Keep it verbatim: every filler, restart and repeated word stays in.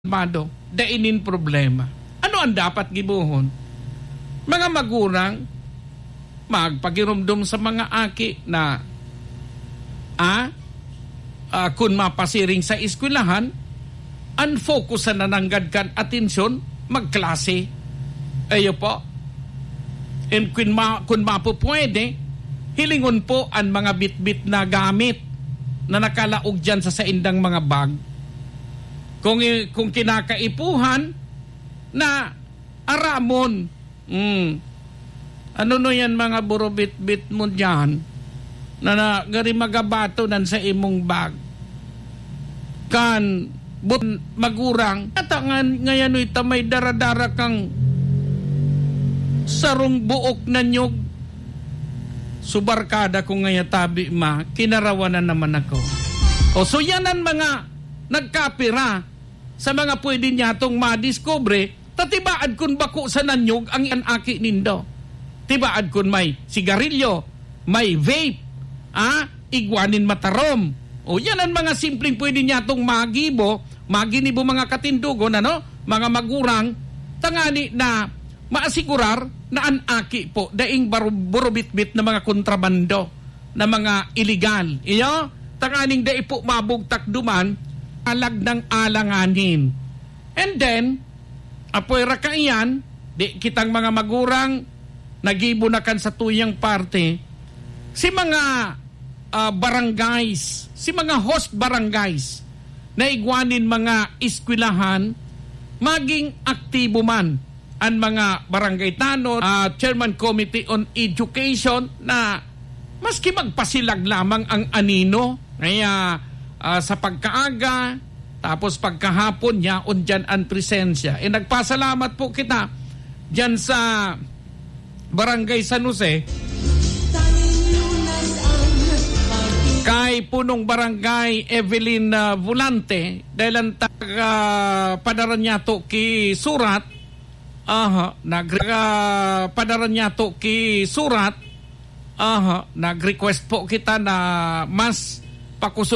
mado, dainin problema. Ano ang dapat gibuhon? Mga magurang, magpagirumdum sa mga aki na ah, uh, kung mapasiring sa eskwelahan, unfocus na nanggad kan atensyon, magklase. Ayo po. And kung, ma, kung mapupwede, hilingon po ang mga bit-bit na gamit na nakalaog dyan sa saindang mga bag. Kung, kung kinakaipuhan na aramon, mm, ano no yan mga burobit-bit mo dyan na, na gari magabato nan sa imong bag kan but magurang katangan ngayon ita may daradara kang sarong buok na nyog subarkada ko ngaya tabi ma kinarawanan naman ako. O so yan ang mga nagkapira sa mga pwede niya itong madiscover tatibaan kun bako sa nanyog ang yan aki nindo. Tibaan kun may sigarilyo, may vape, ah, igwanin matarom. O yan ang mga simpleng pwede niya itong magibo, maginibo mga katindugon, ano, mga magurang, tangani na maasigurar na an aki po, daing burubit-bit na mga kontrabando, na mga illegal. Iyo, tanganing dai po mabugtak duman, alag ng alanganin. And then, apoy raka iyan, di kitang mga magurang, nagibunakan sa tuyang parte, si mga uh, barangays, si mga host barangays, na igwanin mga eskwelahan, maging aktibo man ang mga barangay tanod, uh, Chairman Committee on Education, na maski magpasilag lamang ang anino, kaya uh, sa pagkaaga, tapos pagkahapon niya, on dyan ang presensya. E nagpasalamat po kita dyan sa Barangay San Jose, kay punong barangay Evelyn uh, Volante, dahil ang uh, padaran niya to ki surat, aha, nag uh, padaran niya to ki surat, aha, nag-request po kita na mas pakusot